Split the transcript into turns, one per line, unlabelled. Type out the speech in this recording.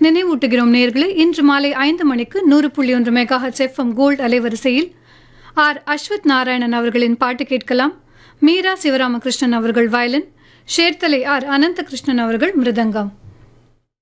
நினைவூட்டுகிறோம் நேயர்களே, இன்று மாலை 5 மணிக்கு 100.1 மெகாஹெர்ட்ஸ் எஃப்எம் கோல்ட் அலைவரிசையில் ஆர் அஸ்வத் நாராயணன் அவர்களின் பாட்டு கேட்கலாம். மீரா சிவராமகிருஷ்ணன் அவர்கள் வயலின், ஷேர்தலை ஆர் அனந்தகிருஷ்ணன் அவர்கள் மிருதங்கம்.